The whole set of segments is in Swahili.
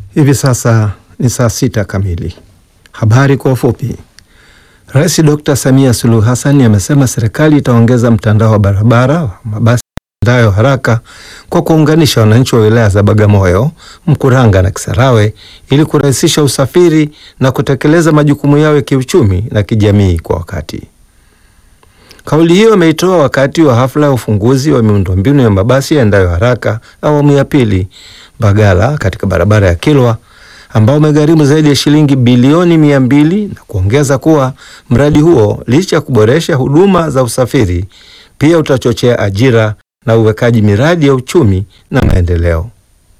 Hivi sasa ni saa 6 kamili. Habari kwa ufupi. Rais Dr. Samia Suluhu Hassan amesema serikali itaongeza mtandao wa barabara wa mabasi yaendayo haraka kwa kuunganisha wananchi wa wilaya za Bagamoyo, Mkuranga na Kisarawe ili kurahisisha usafiri na kutekeleza majukumu yao ya kiuchumi na kijamii kwa wakati. Kauli hiyo ameitoa wakati wa hafla ya ufunguzi wa miundombinu ya mabasi yaendayo haraka awamu ya pili Bagala katika barabara ya Kilwa ambao umegharimu zaidi ya shilingi bilioni 200 na kuongeza kuwa mradi huo licha ya kuboresha huduma za usafiri pia utachochea ajira na uwekaji miradi ya uchumi na maendeleo.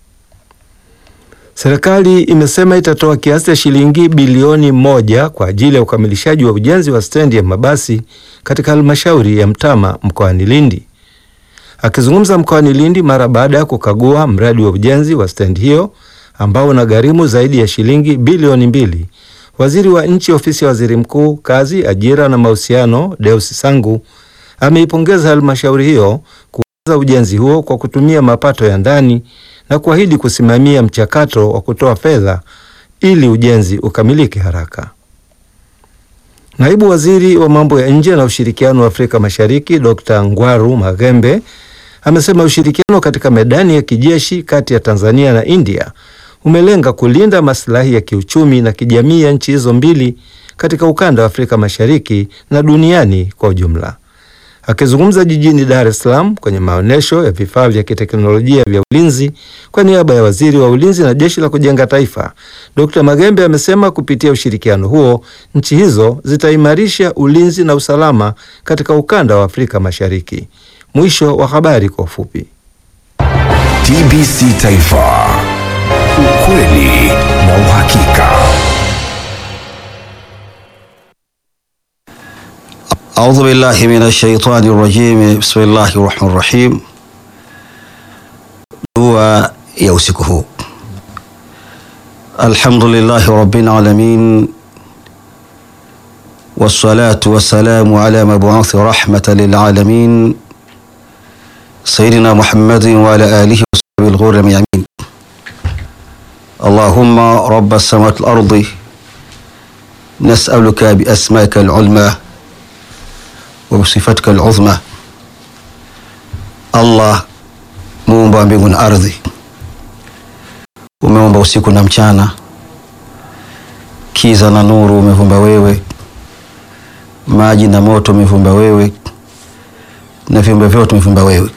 Serikali imesema itatoa kiasi cha shilingi bilioni 1 kwa ajili ya ukamilishaji wa ujenzi wa stendi ya mabasi katika halmashauri ya Mtama mkoani Lindi. Akizungumza mkoani Lindi mara baada ya kukagua mradi wa ujenzi wa stendi hiyo ambao unagharimu zaidi ya shilingi bilioni 2, Waziri wa Nchi Ofisi ya Waziri Mkuu, Kazi, Ajira na Mahusiano, Deus Sangu ameipongeza halmashauri hiyo kuanza ujenzi huo kwa kutumia mapato ya ndani na kuahidi kusimamia mchakato wa kutoa fedha ili ujenzi ukamilike haraka. Naibu Waziri wa Mambo ya Nje na Ushirikiano wa Afrika Mashariki, Dr. Ngwaru Magembe amesema ushirikiano katika medani ya kijeshi kati ya Tanzania na India umelenga kulinda maslahi ya kiuchumi na kijamii ya nchi hizo mbili katika ukanda wa Afrika Mashariki na duniani kwa ujumla. Akizungumza jijini Dar es Salaam kwenye maonesho ya vifaa vya kiteknolojia vya ulinzi kwa niaba ya Waziri wa Ulinzi na Jeshi la Kujenga Taifa, Dr. Magembe amesema kupitia ushirikiano huo nchi hizo zitaimarisha ulinzi na usalama katika ukanda wa Afrika Mashariki. Mwisho wa habari kwa ufupi. TBC Taifa. Ukweli na uhakika. A'udhu billahi minash shaitani rajim. Bismillahir rahmanir rahim. Dua ya usiku huu. Alhamdulillahi rabbil alamin. Wassalatu wassalamu ala mabu'uthi rahmatan lil alamin. Sayyidina Muhammadin wa ala alihi wa sahbihi al-ghurri al-yamin. Allahumma rabbas samawati wal ardi. Nas'aluka bi asma'ika al-ulma wa sifatika al-uzma. Allah, muumba wa mbingu na ardhi, umeumba usiku na mchana, kiza na nuru umeumba wewe, maji na moto umeumba wewe, na viumbe vyote umeumba wewe.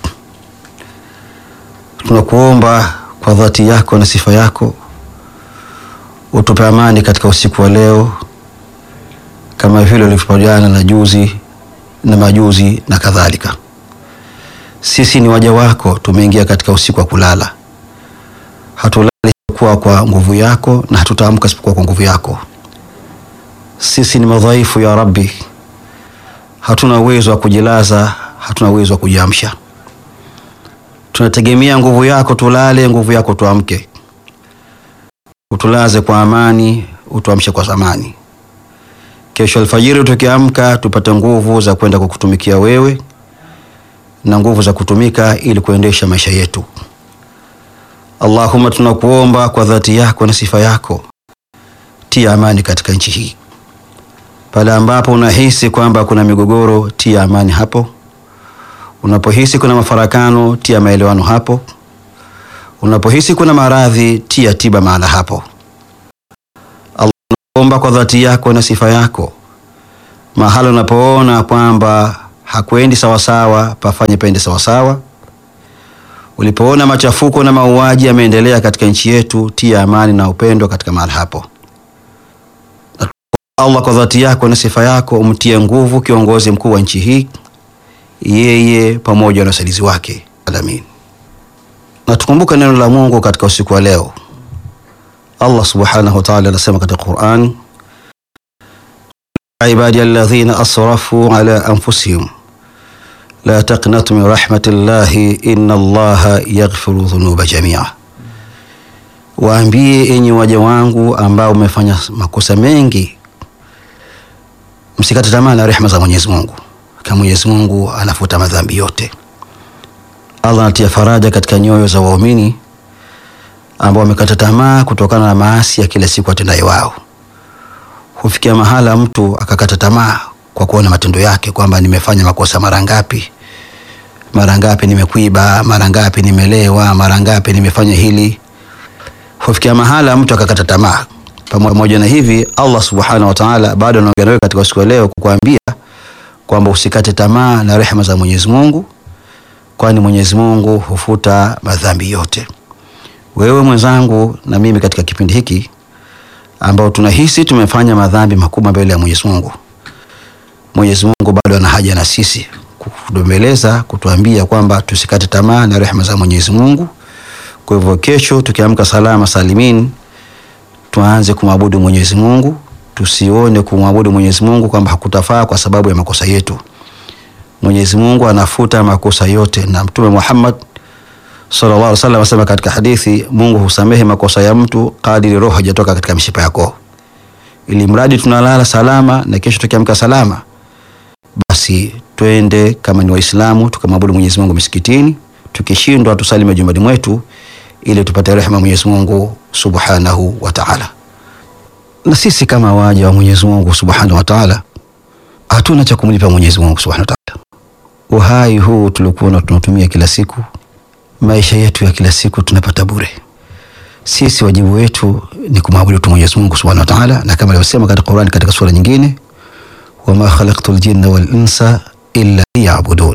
Tunakuomba kwa dhati yako na sifa yako utupe amani katika usiku wa leo kama vile ulivyotupa jana na juzi na majuzi na kadhalika. Sisi ni waja wako, tumeingia katika usiku wa kulala. Hatulali kwa nguvu yako na hatutaamka isipokuwa kwa nguvu yako. Sisi ni madhaifu ya Rabbi, hatuna uwezo wa kujilaza, hatuna uwezo wa kujiamsha. Tunategemea nguvu yako tulale, nguvu yako tuamke. Utulaze kwa amani, utuamshe kwa amani. Kesho alfajiri tukiamka tupate nguvu za kwenda kukutumikia wewe na nguvu za kutumika ili kuendesha maisha yetu. Allahumma, tunakuomba kwa dhati yako na sifa yako, tia amani katika nchi hii. Pale ambapo unahisi kwamba kuna migogoro, tia amani hapo. Unapohisi kuna mafarakano, tia maelewano hapo. Unapohisi kuna maradhi, tia tiba mahala hapo. Allah, naomba kwa dhati yako na sifa yako, mahala unapoona kwamba hakwendi sawa sawa, pafanye pende sawa sawa. Ulipoona machafuko na mauaji yameendelea katika nchi yetu, tia amani na upendo katika mahala hapo. Allah, kwa dhati yako na sifa yako, umtie nguvu kiongozi mkuu wa nchi hii, yeye pamoja na wasaidizi wake. Amin. Na tukumbuka neno la Mungu katika usiku wa leo. Allah subhanahu wa ta'ala anasema katika Qur'an, ibadiyalladhina asrafu ala anfusihim la taqnatu min rahmatillahi inna Allaha yaghfiru dhunuba jami'a. Waambie enyi waja wangu ambao umefanya makosa mengi, msikate tamaa na rehema za Mwenyezi Mungu. Kama Mwenyezi Mungu anafuta madhambi yote. Allah anatia faraja katika nyoyo za waumini ambao wamekata tamaa kutokana na maasi ya kila siku watendayo wao. Hufikia mahala mtu akakata tamaa kwa kuona matendo yake kwamba nimefanya makosa mara ngapi nimekuiba, mara ngapi nimelewa, mara ngapi nimefanya hili. Hufikia mahala mtu akakata tamaa. Pamoja na hivi, Allah subhanahu wa ta'ala bado anaongea nawe katika siku ya leo kukuambia kwamba usikate tamaa na rehema za Mwenyezi Mungu, kwani Mwenyezi Mungu hufuta madhambi yote. Wewe mwenzangu na mimi katika kipindi hiki ambao tunahisi tumefanya madhambi makubwa mbele ya Mwenyezi Mungu, Mwenyezi Mungu bado ana haja na sisi kutumbeleza, kutuambia kwamba tusikate tamaa na rehema za Mwenyezi Mungu. Kwa hivyo kesho tukiamka salama salimin, tuanze kumwabudu Mwenyezi Mungu. Tusione kumwabudu Mwenyezi Mungu kwamba hakutafaa kwa sababu ya makosa yetu. Mwenyezi Mungu anafuta makosa yote, na Mtume Muhammad sallallahu alaihi wasallam anasema katika hadithi, Mungu husamehe makosa ya mtu kadiri roho haijatoka katika mishipa yako. Ili mradi tunalala salama na kesho tukiamka salama, basi twende kama ni Waislamu tukamwabudu Mwenyezi Mungu misikitini. Tukishindwa tusali majumbani mwetu ili tupate rehema Mwenyezi Mungu subhanahu wa ta'ala. Na sisi kama waja wa Mwenyezi Mungu subhanahu wa ta'ala hatuna cha kumlipa Mwenyezi Mungu subhanahu wa ta'ala. Uhai huu tulikuwa tunatumia kila siku, maisha yetu ya kila siku tunapata bure. Sisi wajibu wetu ni kumwabudu tu Mwenyezi Mungu subhanahu wa ta'ala, na kama alivyosema katika Qur'an katika sura nyingine, wama khalaqtul jinna wal insa illa liya'budun,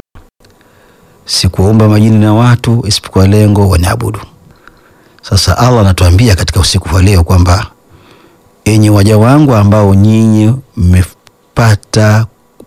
sikuumba majini na watu isipokuwa lengo waniabudu. Sasa Allah anatuambia katika usiku wa leo kwamba enyi waja wangu ambao nyinyi mmepata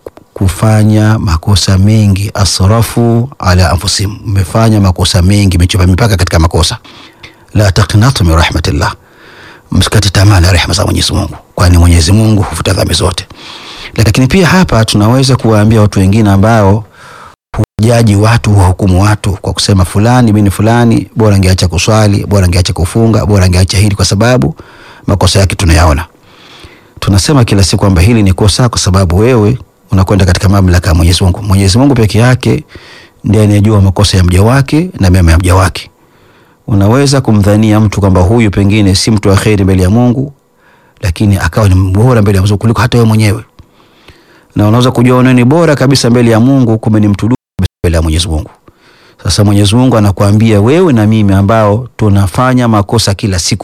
kufanya makosa mengi, asrafu ala anfusikum, mmefanya makosa mengi, mmechupa mipaka katika makosa, la taqnatu min rahmatillah, msikate tamaa na rehema za Mwenyezi Mungu, kwani Mwenyezi Mungu hufuta dhambi zote. Lakini pia hapa tunaweza kuwaambia watu wengine ambao hujaji watu, hukumu watu kwa kusema fulani bin fulani bora angeacha kuswali, bora angeacha kufunga, bora angeacha hili kwa sababu makosa yake tunayaona. Tunasema kila siku kwamba hili ni kosa kwa sababu wewe unakwenda katika mamlaka ya Mwenyezi Mungu. Mwenyezi Mungu peke yake ndiye anayejua makosa ya mja wake na mema ya mja wake. Unaweza kumdhania mtu kwamba huyu pengine si mtu wa kheri mbele ya Mungu, lakini akawa ni bora mbele ya Mungu kuliko hata wewe mwenyewe. Na unaweza kujua ni bora kabisa mbele ya Mungu kumbe ni mtu duni mbele ya Mwenyezi Mungu. Sasa Mwenyezi Mungu anakuambia wewe na mimi ambao tunafanya makosa kila siku,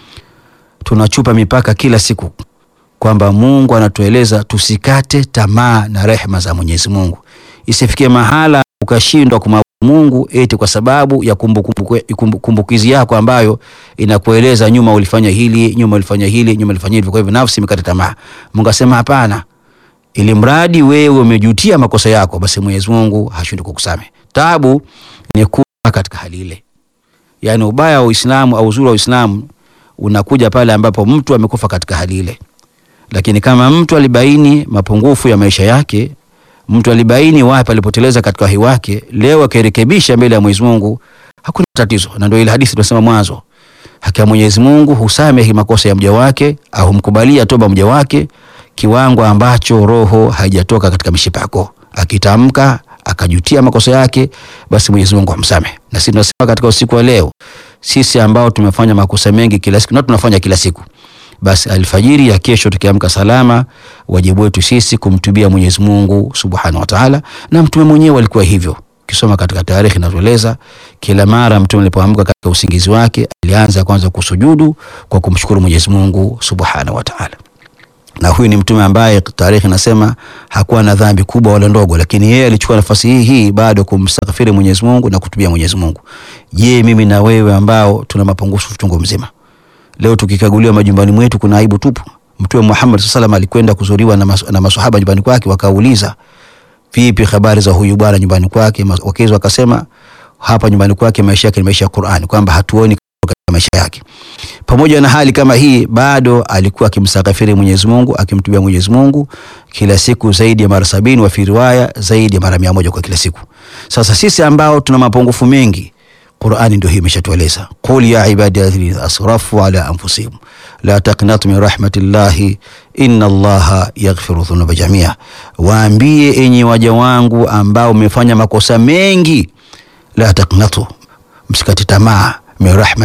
tunachupa mipaka kila siku, kwamba Mungu anatueleza tusikate tamaa na rehema za Mwenyezi Mungu. Isifikie mahala ukashindwa kumwabudu Mungu eti kwa sababu ya kumbukizi yako ambayo inakueleza nyuma ulifanya hili, nyuma ulifanya hili, nyuma ulifanya hili, kwa hivyo nafsi imekata tamaa. Mungu asema hapana, ili mradi wewe umejutia makosa yako, basi Mwenyezi Mungu hashindi kukusamehe. Taabu ni kuwa katika hali ile. Yaani ubaya wa Uislamu au uzuri wa Uislamu unakuja pale ambapo mtu amekufa katika hali ile. Lakini kama mtu alibaini mapungufu ya maisha yake, mtu alibaini wapi alipoteleza katika uhai wake, leo akirekebisha mbele ya Mwenyezi Mungu, hakuna tatizo. Na ndio ile hadithi tunasema mwanzo, haki ya Mwenyezi Mungu husamehe makosa ya mja wake au humkubalia toba mja wake kiwango ambacho roho haijatoka katika mishipa yako. Akitamka akajutia makosa yake, basi Mwenyezi Mungu humsamehe. Na sisi tunasema katika usiku wa leo, sisi ambao tumefanya makosa mengi kila siku na tunafanya kila siku, basi alfajiri ya kesho tukiamka salama, wajibu wetu sisi kumtubia Mwenyezi Mungu subhanahu wa ta'ala. Na mtume mwenyewe alikuwa hivyo. Kisoma katika tarehe inatueleza kila mara mtume alipoamka katika usingizi wake alianza kwanza kusujudu kwa kumshukuru Mwenyezi Mungu subhanahu wa ta'ala. Na huyu ni mtume ambaye tarehe inasema hakuwa na dhambi kubwa wala ndogo, lakini yeye alichukua nafasi hii bado kumstakafiri Mwenyezi Mungu na kutubia Mwenyezi Mungu. Je, mimi na wewe ambao tuna mapungufu tungo mzima, leo tukikaguliwa majumbani mwetu kuna aibu tupu? Mtume Muhammad sallallahu alaihi wasallam alikwenda kuzuriwa na maswahaba nyumbani kwake, wakauliza vipi habari za huyu bwana nyumbani kwake? Wakezi wakasema hapa nyumbani kwake maisha yake ni maisha ya Qur'an, kwamba hatuoni katika maisha yake. Pamoja na hali kama hii bado alikuwa akimstakafiri Mwenyezi Mungu, akimtubia Mwenyezi Mungu kila siku zaidi ya mara 70, wa fi riwaya zaidi ya mara 100 kwa kila siku. Sasa sisi ambao tuna mapungufu mengi, Qur'ani ndio hii imeshatueleza, qul ya ibadi asrafu ala anfusihim la taqnatu min rahmatillahi inna Allaha yaghfiru dhunuba jamia. Waambie enyi waja wangu ambao mmefanya makosa mengi, la taqnatu, msikate tamaa, min rahmatillah,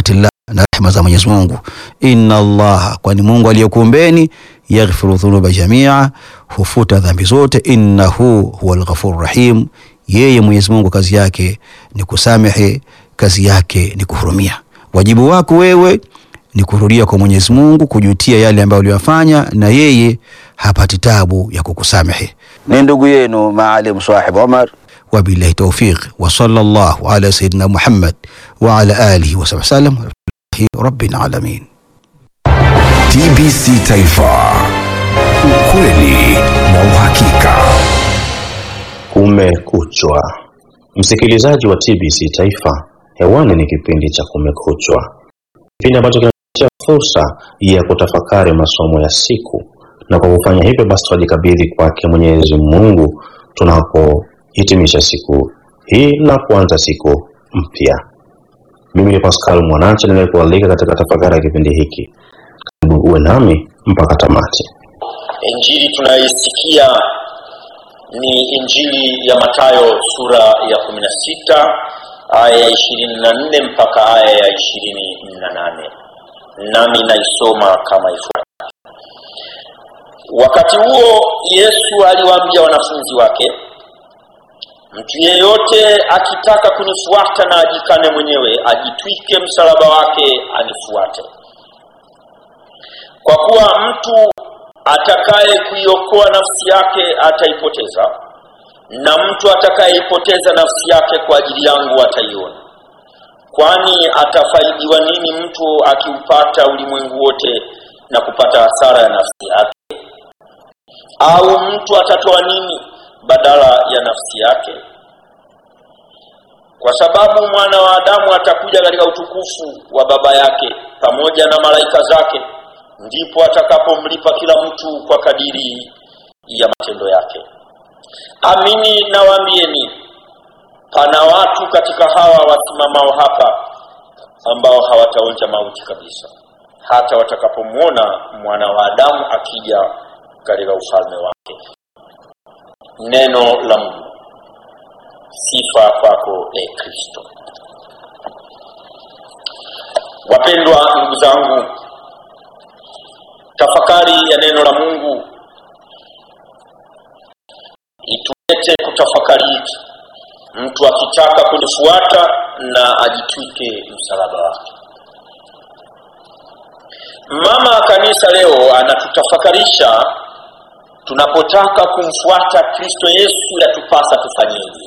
na rehema za Mwenyezi Mungu. Inna Allah, kwani Mungu aliyekuumbeni, yaghfiru dhunuba jamia, hufuta dhambi zote. Innahu huwal ghafurur rahim, yeye Mwenyezi Mungu kazi yake ni kusamehe, kazi yake ni kuhurumia. Wajibu wako wewe ni kurudia kwa Mwenyezi Mungu, kujutia yale ambayo uliyofanya, na yeye hapati tabu ya kukusamehe. Ni ndugu yenu Maalim Swahib Omar, wabillahi tawfiq, wa sallallahu ala sayyidina Muhammad wa ala alihi wa sallam, rabbil alamin. TBC Taifa, ukweli na uhakika. Kumekuchwa, msikilizaji wa TBC Taifa, hewani ni kipindi cha Kumekuchwa, kipindi ambacho kinakupatia fursa ya kutafakari masomo ya siku, na kwa kufanya hivyo basi tujikabidhi kwake Mwenyezi Mungu tunapohitimisha siku hii na kuanza siku mpya. Mimi ni Pascal Mwanache, ninayekualika katika tafakari ya kipindi hiki. Karibu uwe nami mpaka tamati. Injili tunaisikia ni Injili ya Mathayo sura ya 16 aya ya 24 mpaka aya ya 28. Nami naisoma kama ifuatavyo. Wakati huo Yesu aliwaambia wanafunzi wake, mtu yeyote akitaka kunifuata na ajikane mwenyewe, ajitwike msalaba wake anifuate. Kwa kuwa mtu atakaye kuiokoa nafsi yake ataipoteza, na mtu atakayeipoteza nafsi yake kwa ajili yangu ataiona. Kwani atafaidiwa nini mtu akiupata ulimwengu wote na kupata hasara ya nafsi yake? Au mtu atatoa nini badala ya nafsi yake? Kwa sababu mwana wa Adamu atakuja katika utukufu wa Baba yake pamoja na malaika zake, ndipo atakapomlipa kila mtu kwa kadiri ya matendo yake. Amini nawaambieni, pana watu katika hawa wasimamao hapa ambao hawataonja mauti kabisa, hata watakapomuona mwana wa Adamu akija katika ufalme wake. Neno la Mungu. Sifa kwako Kristo. Wapendwa ndugu zangu, tafakari ya neno la Mungu itulete kutafakari hiki. Mtu akitaka kunifuata na ajitwike msalaba wake. Mama kanisa leo anatutafakarisha, tunapotaka kumfuata Kristo Yesu yatupasa tufanyeje?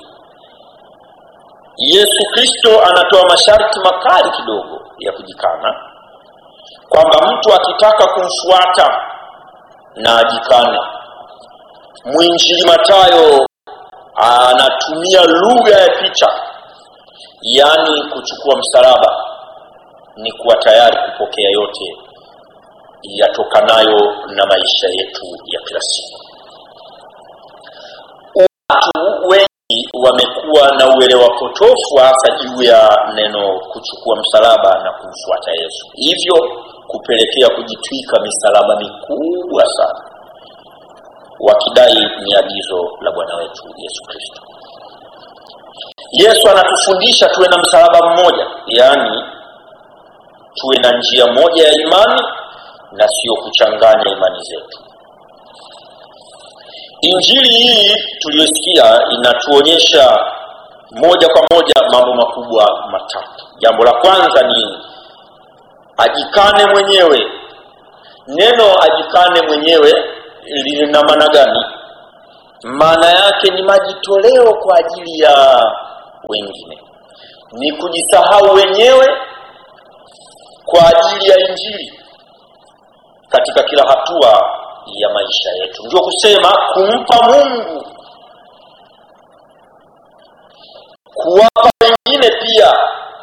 Yesu Kristo anatoa masharti makali kidogo ya kujikana, kwamba mtu akitaka kumfuata na ajikane. Mwinjili Mathayo anatumia lugha ya picha, yani kuchukua msalaba ni kuwa tayari kupokea yote yatokanayo na maisha yetu ya kila siku. Watu wengi wamekuwa na uelewa potofu hasa juu ya neno kuchukua msalaba na kumfuata Yesu, hivyo kupelekea kujitwika misalaba mikubwa sana, wakidai ni agizo la Bwana wetu Yesu Kristo. Yesu anatufundisha tuwe na msalaba mmoja, yani tuwe na njia moja ya imani na sio kuchanganya imani zetu. Injili hii tuliyosikia inatuonyesha moja kwa moja mambo makubwa matatu. Jambo la kwanza ni ajikane mwenyewe. Neno ajikane mwenyewe lina maana gani? Maana yake ni majitoleo kwa ajili ya wengine, ni kujisahau wenyewe kwa ajili ya Injili katika kila hatua ya maisha yetu. Ndio kusema kumpa Mungu, kuwapa wengine pia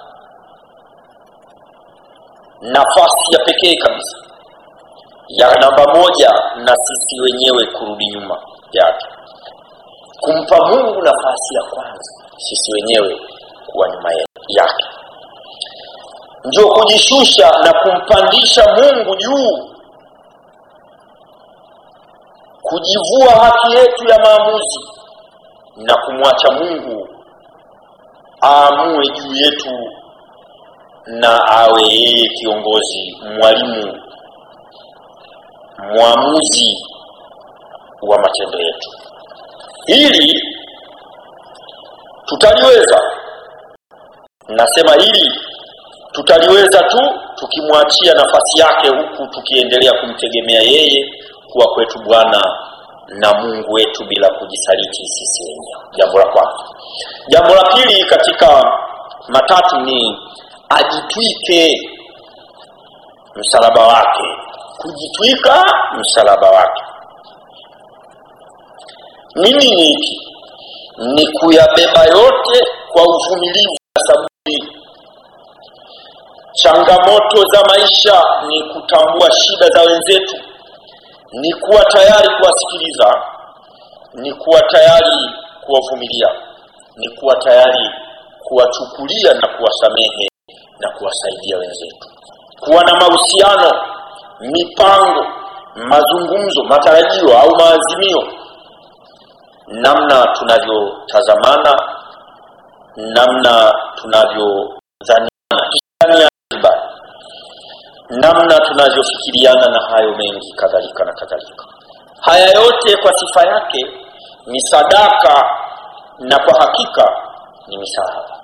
nafasi ya pekee kabisa ya namba moja, na sisi wenyewe kurudi nyuma yake. Kumpa Mungu nafasi ya kwanza, sisi wenyewe kuwa nyuma yake. Ndio kujishusha na kumpandisha Mungu juu, kujivua haki yetu ya maamuzi na kumwacha Mungu aamue juu yetu na awe yeye kiongozi, mwalimu, mwamuzi wa matendo yetu. Hili tutaliweza, nasema hili tutaliweza tu tukimwachia nafasi yake, huku tukiendelea kumtegemea yeye kuwa kwetu Bwana na Mungu wetu bila kujisaliti sisi wenyewe. Jambo la kwanza. Jambo la pili katika matatu ni ajitwike msalaba wake. Kujitwika msalaba wake nini hiki? Ni kuyabeba yote kwa uvumilivu na saburi. Changamoto za maisha ni kutambua shida za wenzetu, ni kuwa tayari kuwasikiliza, ni kuwa tayari kuwavumilia, ni kuwa tayari kuwachukulia na kuwasamehe na kuwasaidia wenzetu. Kuwa na mahusiano, mipango, mazungumzo, matarajio au maazimio, namna tunavyotazamana, namna tunavyodhaniana, namna tunavyofikiriana na hayo mengi kadhalika na kadhalika. Haya yote kwa sifa yake ni sadaka na kwa hakika ni misaada.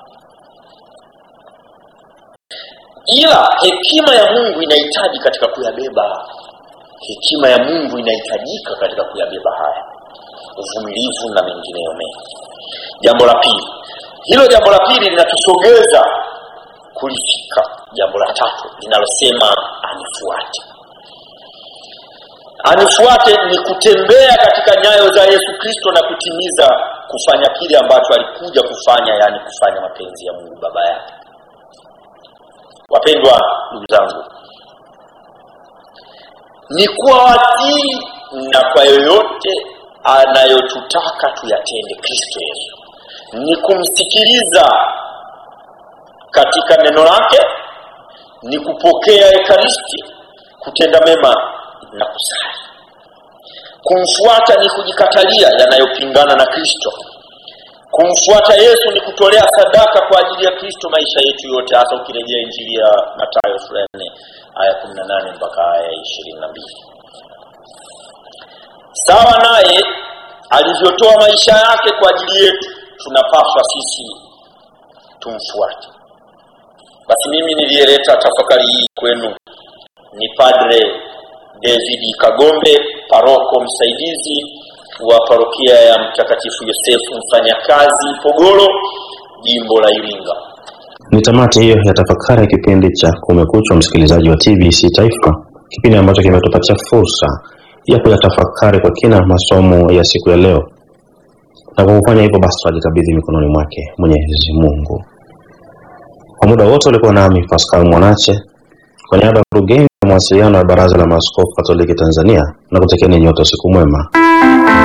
Ila hekima ya Mungu inahitaji katika kuyabeba. Hekima ya Mungu inahitajika katika kuyabeba haya, uvumilivu na mengineyo mengi. Jambo la pili. Hilo jambo la pili linatusogeza kulifika jambo la tatu linalosema anifuate. Anifuate ni kutembea katika nyayo za Yesu Kristo na kutimiza kufanya kile ambacho alikuja kufanya, yani kufanya mapenzi ya Mungu Baba yake. Wapendwa ndugu zangu, ni kuwa watii na kwa yoyote anayotutaka tuyatende Kristo Yesu. Ni kumsikiliza katika neno lake, ni kupokea Ekaristi, kutenda mema na kusali. Kumfuata ni kujikatalia yanayopingana na Kristo. Kumfuata Yesu ni kutolea sadaka kwa ajili ya Kristo maisha yetu yote, hasa ukirejea Injili ya Mathayo sura ya 4 aya 18 mpaka aya 22. Sawa naye alivyotoa maisha yake kwa ajili yetu, tunapaswa sisi tumfuate. Basi mimi niliyeleta tafakari hii kwenu ni Padre David Kagombe, paroko msaidizi wa parokia ya Mtakatifu Yosefu Mfanyakazi Pogolo, jimbo la Iringa. Ni tamati hiyo ya tafakari ya kipindi cha Kumekucha, msikilizaji wa TBC Taifa, kipindi ambacho kimetupatia fursa ya kuyatafakari kwa kina masomo ya siku ya leo. Na kwa kufanya hivyo basi tunajikabidhi mikononi mwake Mwenyezi Mungu. Kwa muda wote ulikuwa nami Pascal Mwanache kwa niaba ya mkurugenzi wa mawasiliano ya Baraza la Maaskofu Katoliki Tanzania, na kutakieni nyote usiku mwema.